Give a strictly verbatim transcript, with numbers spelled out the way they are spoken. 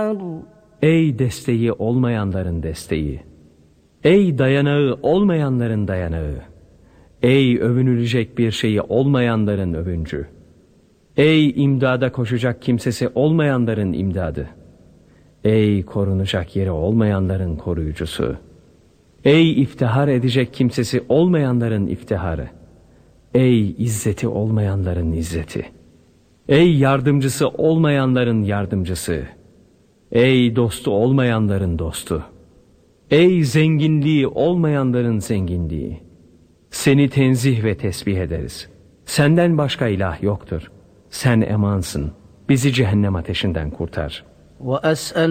النَّصِيرُ Ey desteği olmayanların desteği! Ey dayanağı olmayanların dayanağı! Ey övünülecek bir şeyi olmayanların övüncü! Ey imdada koşacak kimsesi olmayanların imdadı! Ey korunacak yeri olmayanların koruyucusu! Ey iftihar edecek kimsesi olmayanların iftiharı! Ey izzeti olmayanların izzeti! Ey yardımcısı olmayanların yardımcısı! Ey dostu olmayanların dostu! Ey zenginliği olmayanların zenginliği! Seni tenzih ve tesbih ederiz. Senden başka ilah yoktur. Sen emansın. Bizi cehennem ateşinden kurtar. وَأَسْأَلُ